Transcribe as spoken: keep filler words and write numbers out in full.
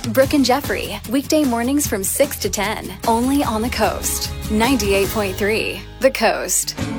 Brooke and Jeffrey, weekday mornings from six to ten, only on The Coast. ninety-eight point three The Coast.